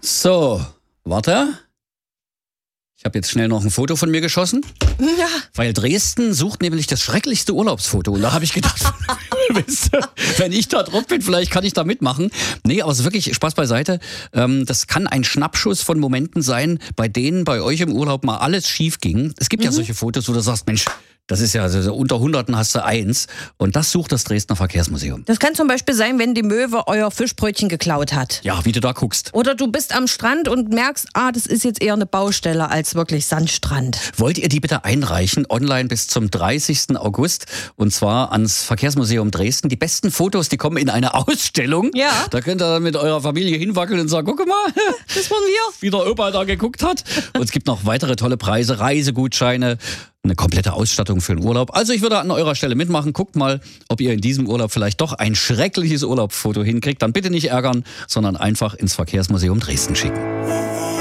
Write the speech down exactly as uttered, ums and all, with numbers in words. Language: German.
So, warte. Ich habe jetzt schnell noch ein Foto von mir geschossen. Ja. Weil Dresden sucht nämlich das schrecklichste Urlaubsfoto. Und da habe ich gedacht, wisst ihr, wenn ich da drauf bin, vielleicht kann ich da mitmachen. Nee, aber es ist wirklich Spaß beiseite. Ähm, das kann ein Schnappschuss von Momenten sein, bei denen bei euch im Urlaub mal alles schief ging. Es gibt mhm. ja solche Fotos, wo du sagst, Mensch, das ist ja, also unter Hunderten hast du eins. Und das sucht das Dresdner Verkehrsmuseum. Das kann zum Beispiel sein, wenn die Möwe euer Fischbrötchen geklaut hat. Ja, wie du da guckst. Oder du bist am Strand und merkst, ah, das ist jetzt eher eine Baustelle als wirklich Sandstrand. Wollt ihr die bitte einreichen, online bis zum dreißigsten August, und zwar ans Verkehrsmuseum Dresden. Die besten Fotos, die kommen in eine Ausstellung. Ja. Da könnt ihr dann mit eurer Familie hinwackeln und sagen, guck mal, das waren wir. Wie der Opa da geguckt hat. Und es gibt noch weitere tolle Preise, Reisegutscheine, eine komplette Ausstattung für den Urlaub. Also ich würde an eurer Stelle mitmachen. Guckt mal, ob ihr in diesem Urlaub vielleicht doch ein schreckliches Urlaubsfoto hinkriegt. Dann bitte nicht ärgern, sondern einfach ins Verkehrsmuseum Dresden schicken.